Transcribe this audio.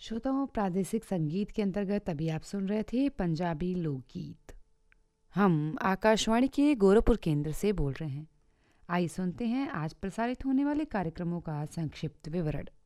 श्रोताओं, प्रादेशिक संगीत के अंतर्गत अभी आप सुन रहे थे पंजाबी लोकगीत। हम आकाशवाणी के गोरखपुर केंद्र से बोल रहे हैं। आइए सुनते हैं आज प्रसारित होने वाले कार्यक्रमों का संक्षिप्त विवरण।